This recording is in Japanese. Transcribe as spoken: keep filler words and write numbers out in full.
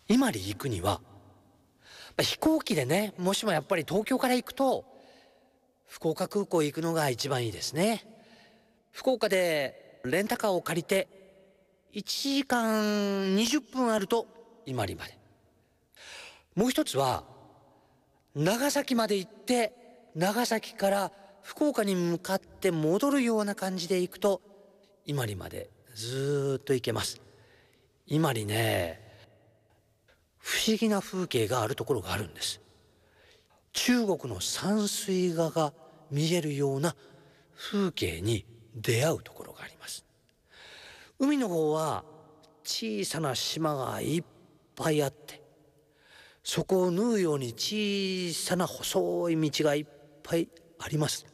伊万里行くには、まあ、飛行機でね、もしもやっぱり東京から行くと、福岡空港行くのが一番いいですね。福岡でレンタカーを借りて、いちじかんにじゅっぷんあると伊万里まで。もう一つは、長崎まで行って、長崎から福岡に向かって戻るような感じで行くと、伊万里までずーっと行けます。伊万里ね、不思議な風景があるところがあるんです。中国の山水画が見えるような風景に出会うところがあります。海の方は小さな島がいっぱいあって、そこを縫うように小さな細い道がいっぱいあります。